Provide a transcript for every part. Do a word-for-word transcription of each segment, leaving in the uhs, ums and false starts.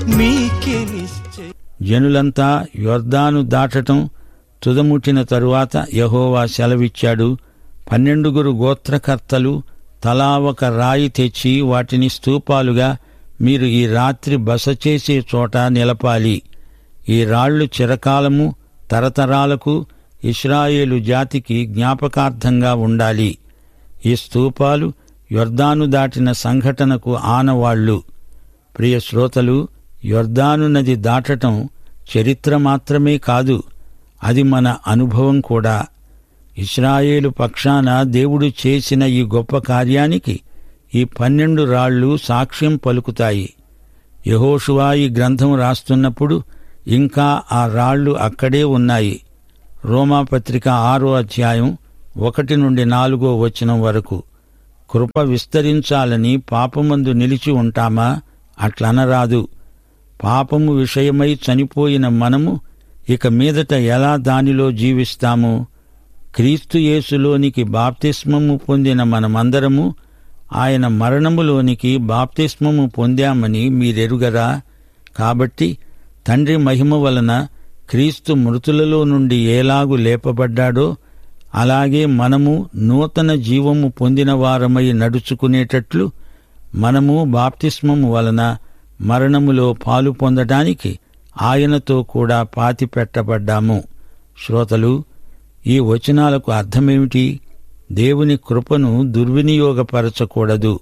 మీకే నిశ్చయ. జనులంతా యొర్దాను దాటటం తుదముట్టిన తరువాత యెహోవా సెలవిచ్చాడు, పన్నెండుగురు గోత్రకర్తలు తలా ఒక రాయి తెచ్చి వాటిని స్తూపాలుగా మీరు ఈ రాత్రి బస చేసే చోట నిలపాలి. ఈ రాళ్లు చిరకాలము తరతరాలకు ఇశ్రాయేలు జాతికి జ్ఞాపకార్థంగా ఉండాలి. ఈ స్తూపాలు యొర్దాను దాటిన సంఘటనకు ఆనవాళ్లు. ప్రియ శ్రోతలు, యొర్దాను నది దాటటం చరిత్ర మాత్రమే కాదు, అది మన అనుభవం కూడా. ఇశ్రాయేలు పక్షాన దేవుడు చేసిన ఈ గొప్ప కార్యానికి ఈ పన్నెండు రాళ్లు సాక్ష్యం పలుకుతాయి. యెహోషువ ఈ గ్రంథం రాస్తున్నప్పుడు ఇంకా ఆ రాళ్లు అక్కడే ఉన్నాయి. రోమాపత్రిక ఆరో అధ్యాయం ఒకటి నుండి నాలుగో వచనం వరకు. కృప విస్తరించాలని పాపమందు నిలిచి ఉంటామా? అట్లనరాదు. పాపము విషయమై చనిపోయిన మనము ఇక మీదట ఎలా దానిలో జీవిస్తాము? క్రీస్తు యేసులోనికి బాప్తిస్మము పొందిన మనమందరము ఆయన మరణములోనికి బాప్తిస్మము పొందామని మీరెరుగరా? కాబట్టి తండ్రి మహిమ వలన క్రీస్తు మృతులలో నుండి ఏలాగు లేపబడ్డాడో అలాగే మనము నూతన జీవము పొందిన వారమై నడుచుకునేటట్లు మనము బాప్తిస్మము వలన మరణములో పాలు పొందడానికి ఆయనతో కూడా పాతిపెట్టబడ్డాము. శ్రోతలు, ఈ వచనాలకు అర్థమేమిటి? దేవుని కృపను దుర్వినియోగపరచకూడదు.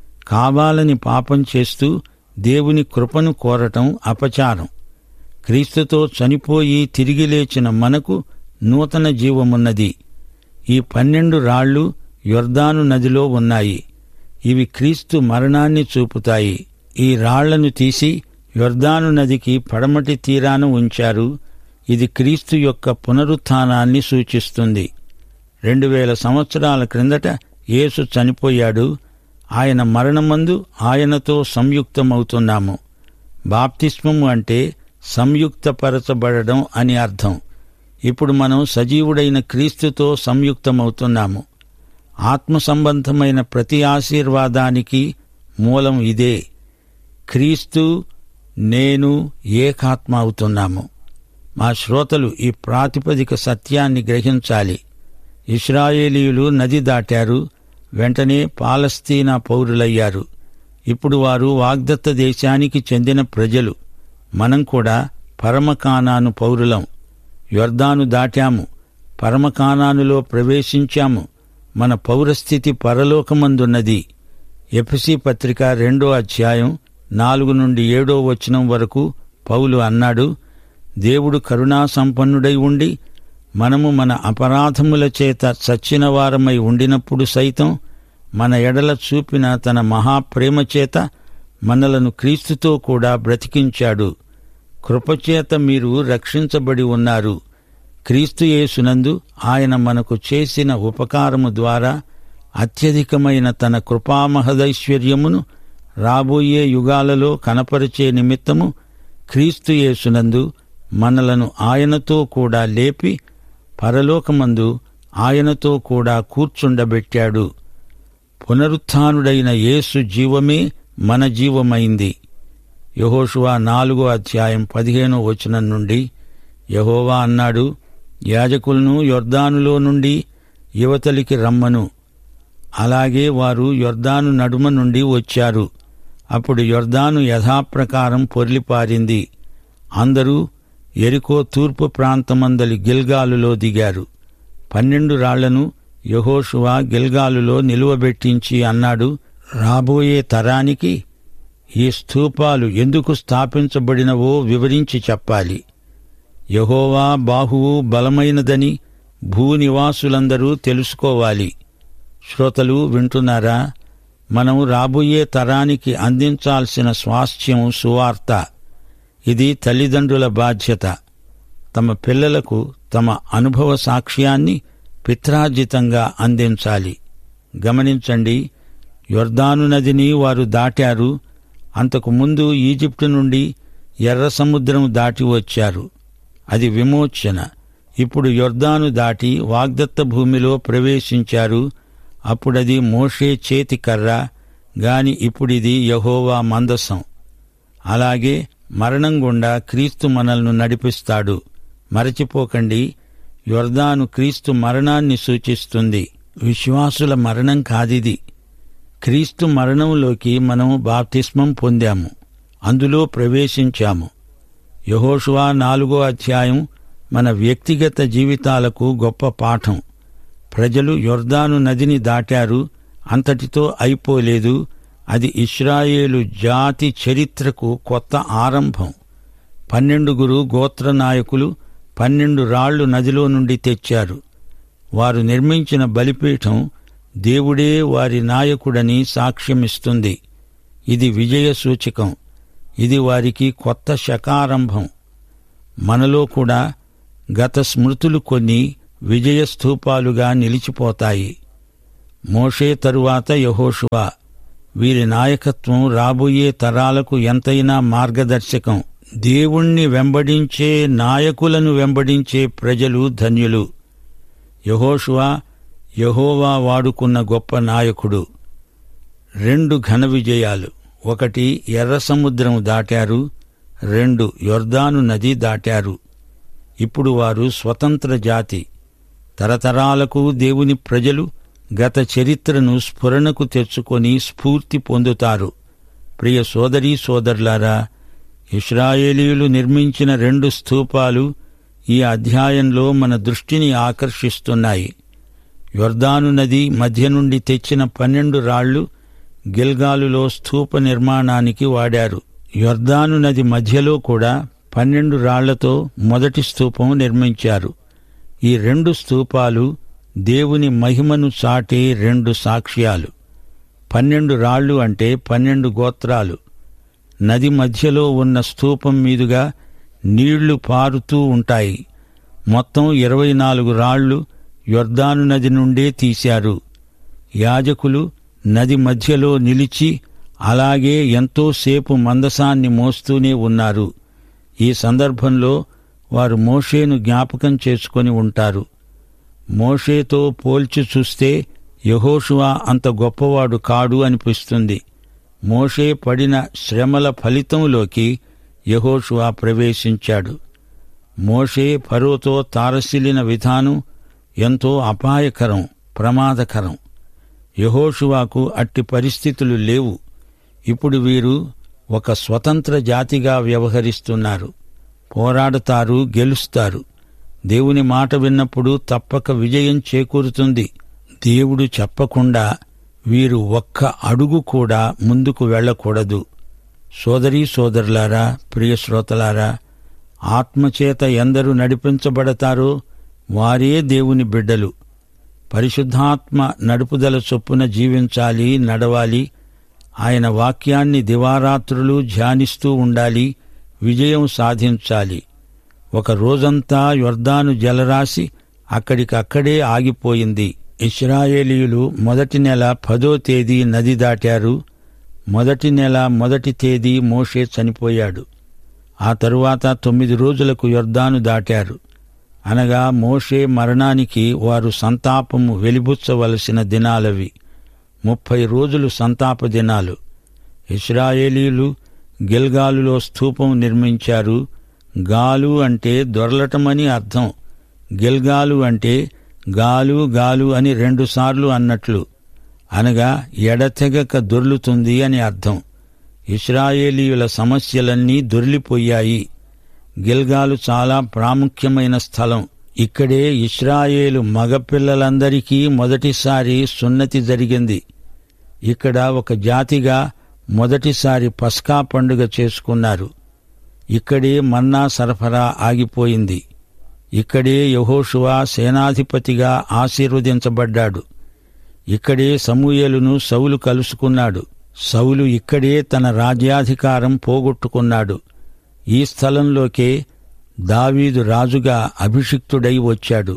కావాలని పాపం చేస్తూ దేవుని కృపను కోరటం అపచారం. క్రీస్తుతో చనిపోయి తిరిగి లేచిన మనకు నూతన జీవమున్నది. ఈ పన్నెండు రాళ్లు యొర్దాను నదిలో ఉన్నాయి. ఇవి క్రీస్తు మరణాన్ని చూపుతాయి. ఈ రాళ్లను తీసి యొర్దాను నదికి పడమటి తీరాన ఉంచారు. ఇది క్రీస్తు యొక్క పునరుత్థానాన్ని సూచిస్తుంది. రెండు వేల సంవత్సరాల క్రిందట యేసు చనిపోయాడు. ఆయన మరణమందు ఆయనతో సంయుక్తమవుతున్నాము. బాప్తిస్మము అంటే సంయుక్తపరచబడడం అని అర్థం. ఇప్పుడు మనం సజీవుడైన క్రీస్తుతో సంయుక్తమవుతున్నాము. ఆత్మ సంబంధమైన ప్రతి ఆశీర్వాదానికి మూలం ఇదే. క్రీస్తు, నేను ఏకాత్మ అవుతున్నాము. మా శ్రోతలు ఈ ప్రాతిపదిక సత్యాన్ని గ్రహించాలి. ఇశ్రాయేలీయులు నది దాటారు, వెంటనే పాలస్తీనా పౌరులయ్యారు. ఇప్పుడు వారు వాగ్దత్త దేశానికి చెందిన ప్రజలు. మనం కూడా పరమకానాను పౌరులం. యొర్దాను దాటాము, పరమకానానులో ప్రవేశించాము. మన పౌరస్థితి పరలోకమందున్నది. ఎఫెసీ పత్రిక రెండో అధ్యాయం నాలుగు నుండి ఏడో వచనం వరకు పౌలు అన్నాడు, దేవుడు కరుణా సంపన్నుడై ఉండి మనము మన అపరాధముల చేత చచ్చిన వారమై ఉండినప్పుడు సైతం మన ఎడల చూపిన తన మహాప్రేమ చేత మనలను క్రీస్తుతో కూడా బ్రతికించాడు. కృపచేత మీరు రక్షించబడి ఉన్నారు. క్రీస్తు యేసునందు ఆయన మనకు చేసిన ఉపకారము ద్వారా అత్యధికమైన తన కృపామహదైశ్వర్యమును రాబోయే యుగాలలో కనపరిచే నిమిత్తము క్రీస్తు యేసునందు మనలను ఆయనతో కూడా లేపి పరలోకమందు ఆయనతో కూడా కూర్చుండబెట్టాడు. పునరుత్థానుడైన యేసు జీవమే మన జీవమైంది. యెహోషువ నాలుగో అధ్యాయం పదిహేనో వచనం నుండి యెహోవా అన్నాడు, యాజకులను యొర్దానులో నుండి యువతలికి రమ్మను. అలాగే వారు యొర్దాను నడుమ నుండి వచ్చారు. అప్పుడు యొర్దాను యథాప్రకారం పొర్లిపారింది. అందరూ యెరికో తూర్పు ప్రాంతమందలి గిల్గాలులో దిగారు. పన్నెండు రాళ్లను యెహోషువ గిల్గాలులో నిలువబెట్టించి అన్నాడు, రాబోయే తరానికి ఈ స్తూపాలు ఎందుకు స్థాపించబడినవో వివరించి చెప్పాలి. యెహోవా బాహువు బలమైనదని భూనివాసులందరూ తెలుసుకోవాలి. శ్రోతలు వింటున్నారా? మనం రాబోయే తరానికి అందించాల్సిన స్వాస్థ్యం సువార్త. ఇది తల్లిదండ్రుల బాధ్యత. తమ పిల్లలకు తమ అనుభవ సాక్ష్యాన్ని పిత్రార్జితంగా అందించాలి. గమనించండి, యొర్దాను నదిని వారు దాటారు. అంతకు ముందు ఈజిప్టు నుండి ఎర్ర సముద్రం దాటి వచ్చారు. అది విమోచన. ఇప్పుడు యొర్దాను దాటి వాగ్దత్త భూమిలో ప్రవేశించారు. అప్పుడది మోషే చేతి కర్ర, గాని ఇప్పుడిది యెహోవా మందసం. అలాగే మరణం గుండా క్రీస్తు మనల్ని నడిపిస్తాడు. మరచిపోకండి, యొర్దాను క్రీస్తు మరణాన్ని సూచిస్తుంది. విశ్వాసుల మరణం కాదిది. క్రీస్తు మరణంలోకి మనం బాప్తిస్మం పొందాము, అందులో ప్రవేశించాము. యెహోషువ నాలుగో అధ్యాయం మన వ్యక్తిగత జీవితాలకు గొప్ప పాఠం. ప్రజలు యొర్దాను నదిని దాటారు, అంతటితో అయిపోలేదు. అది ఇశ్రాయేలు జాతి చరిత్రకు కొత్త ఆరంభం. పన్నెండుగురు గోత్ర నాయకులు పన్నెండు రాళ్లు నదిలో నుండి తెచ్చారు. వారు నిర్మించిన బలిపీఠం దేవుడే వారి నాయకుడని సాక్ష్యమిస్తుంది. ఇది విజయ సూచకం. ఇది వారికి కొత్త శకారంభం. మనలో కూడా గత స్మృతులు కొన్ని విజయస్థూపాలుగా నిలిచిపోతాయి. మోషే తరువాత యెహోషువ. వీరి నాయకత్వం రాబోయే తరాలకు ఎంతైనా మార్గదర్శకం. దేవుణ్ణి వెంబడించే నాయకులను వెంబడించే ప్రజలు ధన్యులు. యెహోషువ యెహోవా వాడుకున్న గొప్ప నాయకుడు. రెండు ఘన విజయాలు. ఒకటి, ఎర్ర సముద్రం దాటారు. రెండు, యొర్దాను నది దాటారు. ఇప్పుడు వారు స్వతంత్ర జాతి. తరతరాలకు దేవుని ప్రజలు గత చరిత్రను స్ఫురణకు తెచ్చుకొని స్ఫూర్తి పొందుతారు. ప్రియ సోదరీ సోదరులారా, ఇశ్రాయేలీయులు నిర్మించిన రెండు స్తూపాలు ఈ అధ్యాయంలో మన దృష్టిని ఆకర్షిస్తున్నాయి. యొర్దాను నది మధ్య నుండి తెచ్చిన పన్నెండు రాళ్లు గిల్గాలులో స్తూప నిర్మాణానికి వాడారు. యొర్దాను నది మధ్యలో కూడా పన్నెండు రాళ్లతో మొదటి స్తూపం నిర్మించారు. ఈ రెండు స్తూపాలు దేవుని మహిమను చాటే రెండు సాక్ష్యాలు. పన్నెండు రాళ్లు అంటే పన్నెండు గోత్రాలు. నది మధ్యలో ఉన్న స్తూపం మీదుగా నీళ్లు పారుతూ ఉంటాయి. మొత్తం ఇరవై నాలుగు రాళ్లు యొర్దాను నది నుండే తీశారు. యాజకులు నది మధ్యలో నిలిచి అలాగే ఎంతోసేపు మందసాన్ని మోస్తూనే ఉన్నారు. ఈ సందర్భంలో వారు మోషేను జ్ఞాపకం చేసుకొని ఉంటారు. మోషేతో పోల్చి చూస్తే యెహోషువ అంత గొప్పవాడు కాడు అనిపిస్తుంది. మోషే పడిన శ్రమల ఫలితంలోకి యెహోషువ ప్రవేశించాడు. మోషే ఫరోతో తారసిల్లిన విధానం ఎంతో అపాయకరం, ప్రమాదకరం. యెహోషువకు అట్టి పరిస్థితులు లేవు. ఇప్పుడు వీరు ఒక స్వతంత్ర జాతిగా వ్యవహరిస్తున్నారు. పోరాడతారు, గెలుస్తారు. దేవుని మాట విన్నప్పుడు తప్పక విజయం చేకూరుతుంది. దేవుడు చెప్పకుండా వీరు ఒక్క అడుగు కూడా ముందుకు వెళ్లకూడదు. సోదరీ సోదరులారా, ప్రియ శ్రోతలారా, ఆత్మచేత ఎందరు నడిపించబడతారో వారే దేవుని బిడ్డలు. పరిశుద్ధాత్మ నడుపుదల చొప్పున జీవించాలి, నడవాలి. ఆయన వాక్యాన్ని దివారాత్రులు ధ్యానిస్తూ ఉండాలి, విజయం సాధించాలి. ఒక రోజంతా యొర్దాను జలరాశి అక్కడికక్కడే ఆగిపోయింది. ఇశ్రాయేలీయులు మొదటి నెల పదో తేదీ నది దాటారు. మొదటి నెల మొదటి తేదీ మోషే చనిపోయాడు. ఆ తరువాత తొమ్మిది రోజులకు యొర్దాను దాటారు. అనగా మోషే మరణానికి వారు సంతాపము వెలిబుచ్చవలసిన దినాలవి. ముప్పై రోజులు సంతాప దినాలు. ఇశ్రాయేలీయులు గిల్గాలులో స్తూపం నిర్మించారు. గాలు అంటే దొర్లటమని అర్థం. గిల్గాలు అంటే గాలు గాలు అని రెండుసార్లు అన్నట్లు, అనగా ఎడతెగక దొర్లుతుంది అని అర్థం. ఇశ్రాయేలీయుల సమస్యలన్నీ దొర్లిపోయాయి. గిల్గాలు చాలా ప్రాముఖ్యమైన స్థలం. ఇక్కడే ఇశ్రాయేలు మగపిల్లలందరికీ మొదటిసారి సున్నతి జరిగింది. ఇక్కడ ఒక జాతిగా మొదటిసారి పస్కా పండుగ చేసుకున్నారు. ఇక్కడే మన్నా సరఫరా ఆగిపోయింది. ఇక్కడే యెహోషువ సేనాధిపతిగా ఆశీర్వదించబడ్డాడు. ఇక్కడే సమూయేలును సౌలు కలుసుకున్నాడు. సౌలు ఇక్కడే తన రాజ్యాధికారం పోగొట్టుకున్నాడు. ఈ స్థలంలోకే దావీదు రాజుగా అభిషిక్తుడై వచ్చాడు.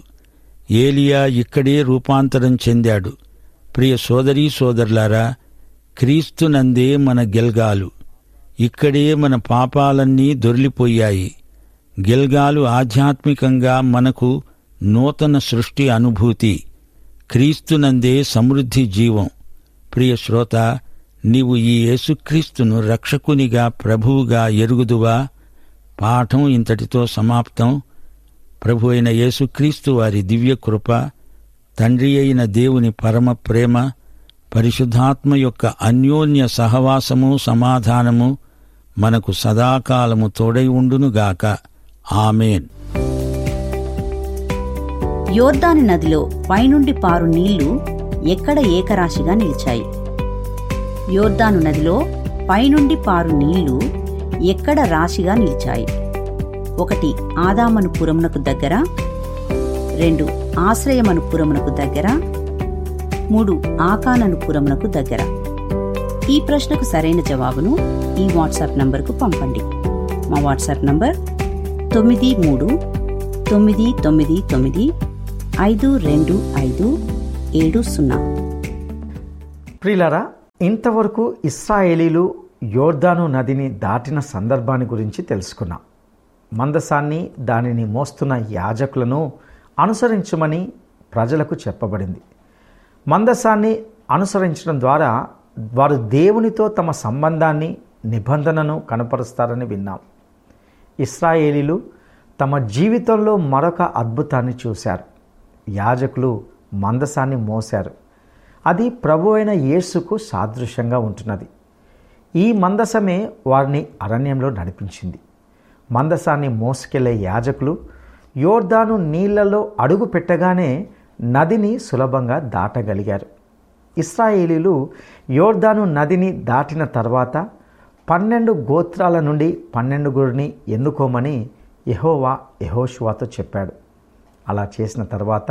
ఏలియా ఇక్కడే రూపాంతరం చెందాడు. ప్రియ సోదరీ సోదరులారా, క్రీస్తునందే మన గిల్గాలు. ఇక్కడే మన పాపాలన్నీ దొర్లిపోయాయి. గిల్గాలు ఆధ్యాత్మికంగా మనకు నూతన సృష్టి అనుభూతి. క్రీస్తునందే సమృద్ధి జీవం. ప్రియ శ్రోత, నీవు ఈ యేసుక్రీస్తును రక్షకునిగా ప్రభువుగా ఎరుగుదువా? పాఠం ఇంతటితో సమాప్తం. ప్రభు అయిన యేసుక్రీస్తు వారి దివ్య కృప, తండ్రి అయిన దేవుని పరమ ప్రేమ, పరిశుద్ధాత్మ యొక్క అన్యోన్య సహవాసము సమాధానము మనకు సదాకాలము తోడై ఉండునుగాక. ఆమేన్. యోర్దాను నదిలో పైనుండి పారు నీళ్లు ఎక్కడ ఏకరాశిగా నిలిచాయి? యోర్దాను నదిలో పైనుండి పారు నీళ్లు ఎక్కడ రాశిగా నిలిచాయి? ఒకటి ఆదామను పురమునకు దగ్గర, రెండు ఆశ్రయమను పురమునకు దగ్గర, మూడు ఆకానను పురమునకు దగ్గర. ఈ ప్రశ్నకు సరైన జవాబును ఈ వాట్సాప్ నంబర్కు పంపండి. మా వాట్సాప్ నంబర్ తొమ్మిది మూడు తొమ్మిది తొమ్మిది తొమ్మిది ఐదు రెండు ఐదు ఏడు సున్నా. ప్రియులారా, ఇంతవరకు ఇశ్రాయేలీలు యోర్దాను నదిని దాటిన సందర్భాన్ని గురించి తెలుసుకున్నాం. మందసాన్ని, దానిని మోస్తున్న యాజకులను అనుసరించమని ప్రజలకు చెప్పబడింది. మందసాన్ని అనుసరించడం ద్వారా వారు దేవునితో తమ సంబంధాన్ని, నిబంధనను కనపరుస్తారని విన్నాం. ఇశ్రాయేలీలు తమ జీవితంలో మరొక అద్భుతాన్ని చూశారు. యాజకులు మందసాన్ని మోశారు. అది ప్రభు అయిన యేసుకు సాదృశ్యంగా ఉంటున్నది. ఈ మందసమే వారిని అరణ్యంలో నడిపించింది. మందసాన్ని మోసుకెళ్లే యాజకులు యోర్దాను నీళ్లలో అడుగు పెట్టగానే నదిని సులభంగా దాటగలిగారు. ఇశ్రాయేలీలు యోర్దాను నదిని దాటిన తర్వాత పన్నెండు గోత్రాల నుండి పన్నెండుగురిని ఎన్నుకోమని యెహోవా యెహోషువతో చెప్పాడు. అలా చేసిన తర్వాత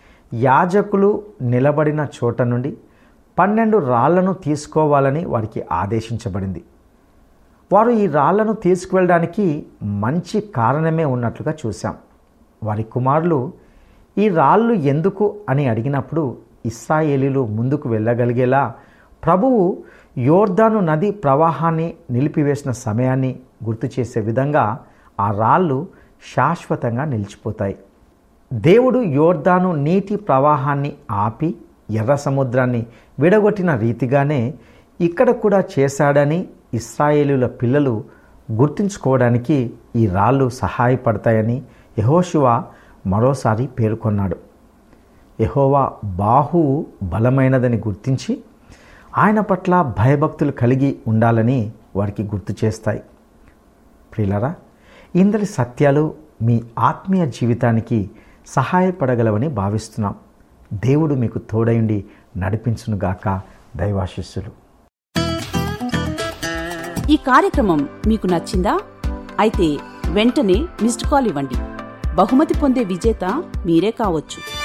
యాజకులు నిలబడిన చోట నుండి పన్నెండు రాళ్లను తీసుకోవాలని వారికి ఆదేశించబడింది. వారు ఈ రాళ్లను తీసుకువెళ్ళడానికి మంచి కారణమే ఉన్నట్లుగా చూశాం. వారి కుమారులు ఈ రాళ్ళు ఎందుకు అని అడిగినప్పుడు ఇశ్రాయేలీలు ముందుకు వెళ్ళగలిగేలా ప్రభువు యోర్దాను నది ప్రవాహాన్ని నిలిపివేసిన సమయాన్ని గుర్తు చేసే విధంగా ఆ రాళ్ళు శాశ్వతంగా నిలిచిపోతాయి. దేవుడు యోర్దాను నీటి ప్రవాహాన్ని ఆపి ఎర్ర సముద్రాన్ని విడగొట్టిన రీతిగానే ఇక్కడ కూడా చేశాడని ఇశ్రాయేలీయుల పిల్లలు గుర్తుంచుకోవడానికి ఈ రాళ్ళు సహాయపడతాయని యెహోషువ మరోసారి పేర్కొన్నాడు. యెహోవా బాహువు బలమైనదని గుర్తించి ఆయన పట్ల భయభక్తులు కలిగి ఉండాలని వారికి గుర్తు చేస్తాయి. ప్రియులారా, ఇందరి సత్యాలు మీ ఆత్మీయ జీవితానికి సహాయపడగలవని భావిస్తున్నాం. దేవుడు మీకు తోడయుండి నడిపించునుగాక. దైవాశీస్సులు. ఈ కార్యక్రమం మీకు నచ్చిందా? అయితే వెంటనే మిస్డ్ కాల్ ఇవ్వండి. బహుమతి పొందే విజేత మీరే కావచ్చు.